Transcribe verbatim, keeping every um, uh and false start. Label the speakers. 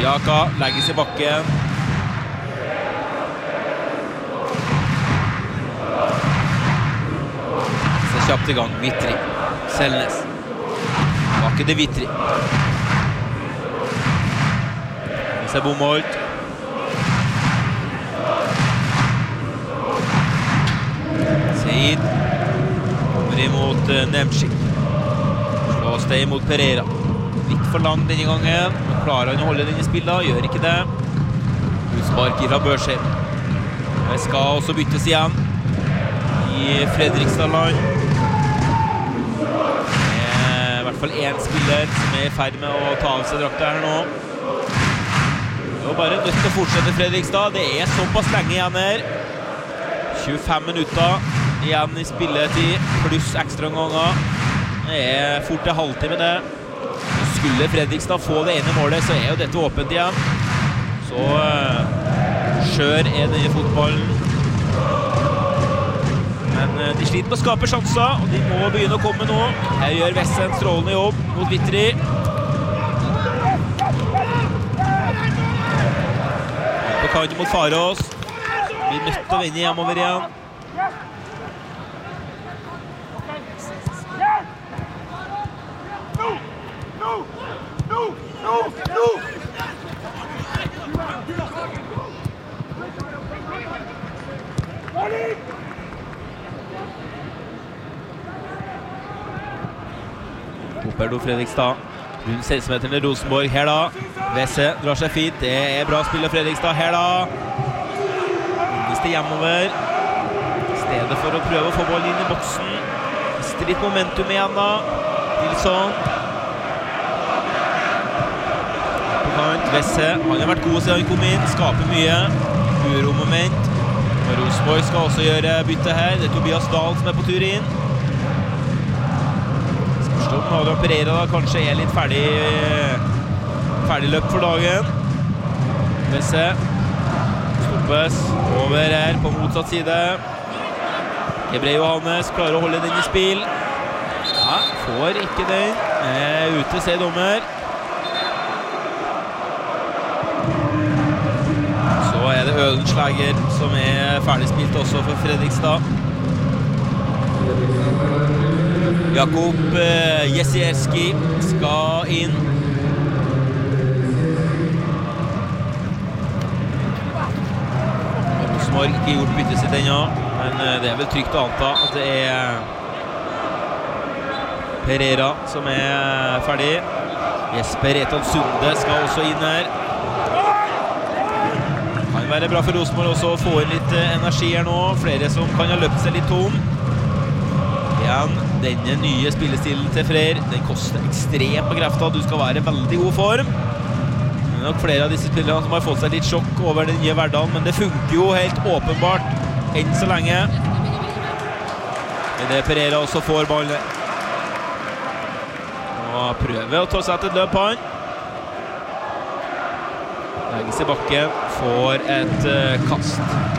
Speaker 1: Jaka legges i bakken. Så kjapt i gang, Vitri. Selnes. Bakke til Vitri. Så bomholdt. Seid. Kommer imot uh, Nemchik. Slås det imot Pereira. Litt for lang denne gangen. Klarer han å holde den i spillet? Gjør ikke det. Utspark fra Børsheim. Det skal også byttes igjen i Fredrikstadland. Det er i hvert fall en spiller som er i ferd med å ta av seg drakta her nå. Det er bare nødt til å fortsette Fredrikstad. Det er såpass lenge igjen her. tjuefem minutter igjen i spilletid, pluss ekstra ganger. Det er fort til halvtime det. Skulle Fredrikstad få det ene målet, så er jo dette åpent igjen. Så uh, skjør er det i fotballen. Men uh, de sliter med å skape sjanser, og de må begynne å komme nå. Her gjør Vesse en strålende jobb mot Vitri. På kant mot Farås. Vi er nødt til å vinne hjemover igjen. Hopperdo Fredrikstad rundt seksten-meteren til Rosenborg. Her da, Vesse drar seg fint. Det er bra spill av Fredrikstad. Her da, hvis det hjemover. I stedet for å prøve å få ball inn i boksen. Mister litt momentum igjen da. Nilsson. På kant, Vesse. Han har vært god siden han kom inn. Skaper mye. Uro-moment. Rosenborg skal også gjøre bytte her. Det er Tobias Dahl som er på tur inn. Spørs om Adrian Pereira da kanskje er litt ferdig ferdig løp for dagen. Vesse. Stoppes over her på motsatt side. Ebre Johannes klarer å holde den i spill. Ja, får ikke den. Er ute, ser dommer. Så er det Ølenslager som er ferdigspilt også for Fredrikstad. Jakob eh, Jesierski skal inn. Rosenborg ikke gjort byttet sitt ennå, men eh, det er vel trygt å anta at det er Pereira som er ferdig. Jesper Etan Sunde skal også inn her. Kan være bra for Rosenborg også å få inn litt eh, energi her nå. Flere som kan ha løpt seg litt tom. Igjen, denne nye spillestilen til Freyr, den koster ekstremt på krefta. Du skal være i veldig god form. Det er nok flere av disse spillerne som har fått seg litt sjokk over den nye hverdagen, men det funker jo helt åpenbart enn så lenge. Men det Pereira også får ballen. Og prøver å ta seg til løp han. Legges i bakken, får et uh, kast.